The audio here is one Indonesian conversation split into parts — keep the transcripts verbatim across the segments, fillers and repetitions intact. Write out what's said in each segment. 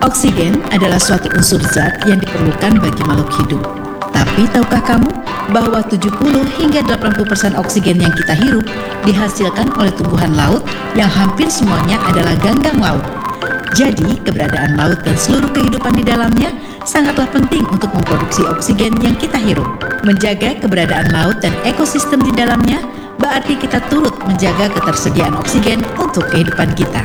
Oksigen adalah suatu unsur zat yang diperlukan bagi makhluk hidup. Tapi tahukah kamu bahwa tujuh puluh hingga delapan puluh persen oksigen yang kita hirup dihasilkan oleh tumbuhan laut yang hampir semuanya adalah ganggang laut. Jadi, keberadaan laut dan seluruh kehidupan di dalamnya sangatlah penting untuk memproduksi oksigen yang kita hirup. Menjaga keberadaan laut dan ekosistem di dalamnya berarti kita turut menjaga ketersediaan oksigen untuk kehidupan kita.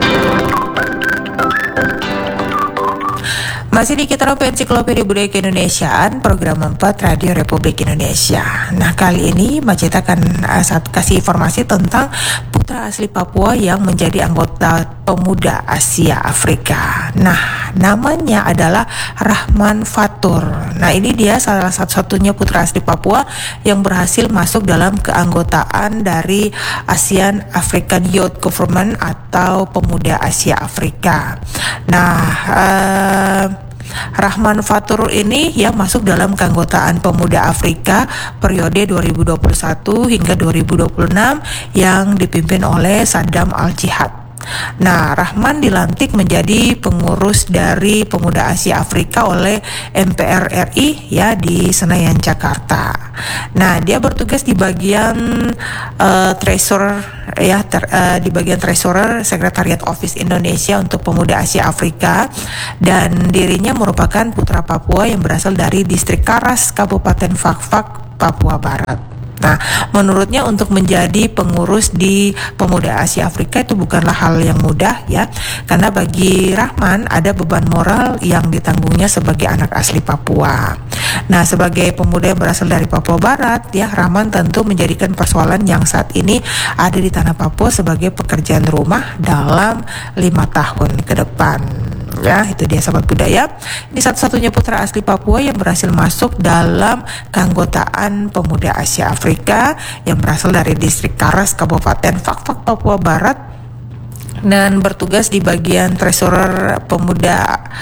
Masih di Kita Rompi Ensiklopedia Budaya Keindonesiaan, program empat Radio Republik Indonesia. Nah, kali ini Maceta akan uh, saat kasih informasi tentang putra asli Papua yang menjadi anggota Pemuda Asia Afrika. Nah, namanya adalah Rahman Fatur. Nah, ini dia salah satu-satunya putra asli Papua yang berhasil masuk dalam keanggotaan dari ASEAN African Youth Government atau Pemuda Asia Afrika. Nah, uh, Rahman Fatur ini ya masuk dalam keanggotaan Pemuda Afrika periode dua ribu dua puluh satu hingga dua ribu dua puluh enam yang dipimpin oleh Saddam Al-Jihad. Nah, Rahman dilantik menjadi pengurus dari Pemuda Asia Afrika oleh M P R R I ya di Senayan, Jakarta. Nah, dia bertugas di bagian uh, treasurer ya ter, uh, di bagian treasurer Sekretariat Office Indonesia untuk Pemuda Asia Afrika, dan dirinya merupakan putra Papua yang berasal dari distrik Karas, Kabupaten Fakfak, Papua Barat. Nah, menurutnya untuk menjadi pengurus di Pemuda Asia Afrika itu bukanlah hal yang mudah ya, karena bagi Rahman ada beban moral yang ditanggungnya sebagai anak asli Papua. Nah, sebagai pemuda yang berasal dari Papua Barat ya, Rahman tentu menjadikan persoalan yang saat ini ada di tanah Papua sebagai pekerjaan rumah dalam lima tahun ke depan. Ya, itu dia sahabat budaya. Ini satu-satunya putra asli Papua yang berhasil masuk dalam keanggotaan Pemuda Asia Afrika yang berasal dari distrik Karas, Kabupaten Fakfak, Papua Barat, dan bertugas di bagian treasurer Pemuda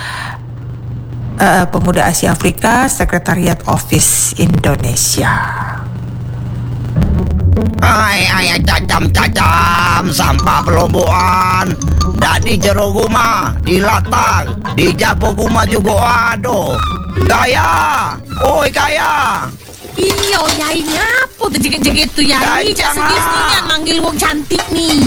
uh, Pemuda Asia Afrika, Sekretariat Office Indonesia. Hai, ayah cacam-cacam, sampah pelombokan. Dari jero guma, di latang, di japo guma juga aduh. Kaya, oi kaya. Iya, Yai, ngapo tuh jegit-jegit tuh, Yai? Jangan. Segian manggil wong cantik nih.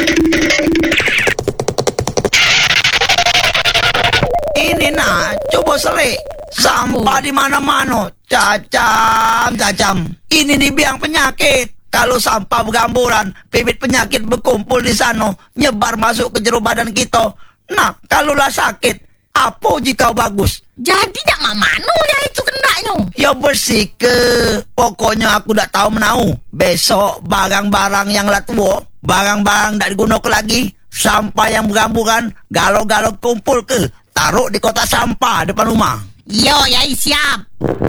Ini nah, coba selik. Sampah di mana-mana, cacam-cacam. Ini nih biang penyakit. Kalau sampah bergamburan, bibit penyakit berkumpul di sana, nyebar masuk ke jero badan kita. Nah, kalaulah sakit, apa jika bagus? Jadi dak mamanu ya itu kendaknya. Ya bersih ke. Pokoknya aku dak tahu menau. Besok barang-barang yang lah tua, barang-barang dak digunakan lagi, sampah yang bergamburan, galau-galau kumpul ke, taruh di kotak sampah depan rumah. Yo, Yai siap.